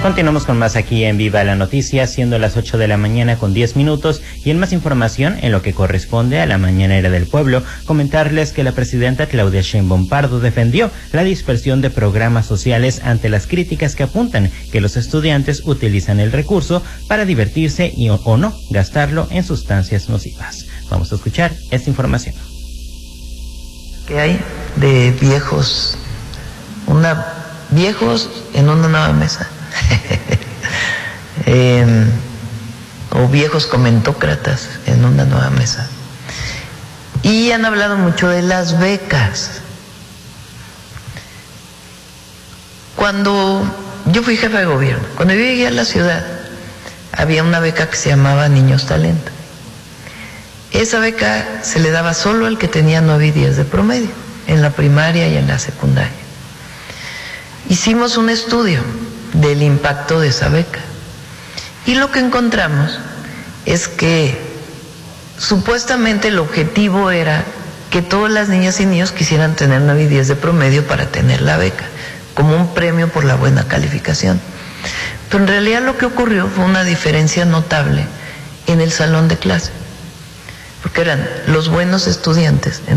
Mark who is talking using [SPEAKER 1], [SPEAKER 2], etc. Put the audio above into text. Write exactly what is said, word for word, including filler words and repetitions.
[SPEAKER 1] Continuamos con más aquí en Viva la Noticia, siendo las ocho de la mañana con diez minutos, y en más información en lo que corresponde a la Mañanera del Pueblo, comentarles que la presidenta Claudia Sheinbaum Pardo defendió la dispersión de programas sociales ante las críticas que apuntan que los estudiantes utilizan el recurso para divertirse y o, o no gastarlo en sustancias nocivas. Vamos a escuchar esta información.
[SPEAKER 2] ¿Qué hay de viejos? Una viejos en una nueva mesa. eh, o viejos comentócratas en una nueva mesa. Y han hablado mucho de las becas. Cuando yo fui jefa de gobierno, cuando yo llegué a la ciudad, había una beca que se llamaba Niños Talento. Esa beca se le daba solo al que tenía nueve y diez de promedio, en la primaria y en la secundaria. Hicimos un estudio del impacto de esa beca y lo que encontramos es que supuestamente el objetivo era que todas las niñas y niños quisieran tener nueve y diez de promedio para tener la beca, como un premio por la buena calificación. Pero en realidad lo que ocurrió fue una diferencia notable en el salón de clase, porque eran los buenos estudiantes